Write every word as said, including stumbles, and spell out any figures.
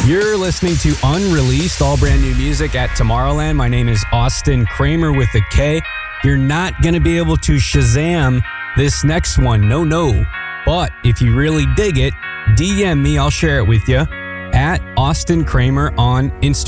You're listening to Unreleased, all brand new music at Tomorrowland. My name is Austin Kramer with a K. You're not going to be able to Shazam this next one. No, no. But if you really dig it, D M me. I'll share it with you at Austin Kramer on Instagram.